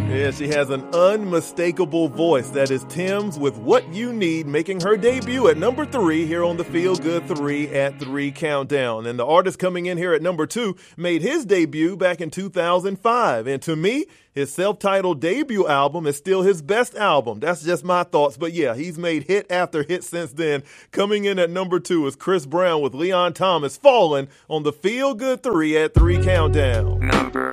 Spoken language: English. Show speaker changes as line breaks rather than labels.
Yeah, she has an unmistakable voice. That is Tim's with What You Need, making her debut at number 3 here on the Feel Good 3 at 3 countdown. And the artist coming in here at number 2 made his debut back in 2005. And to me, his self-titled debut album is still his best album. That's just my thoughts. But yeah, he's made hit after hit since then. Coming in at number 2 is Chris Brown with Leon Thomas, Fallen on the Feel Good 3 at 3 countdown.
Number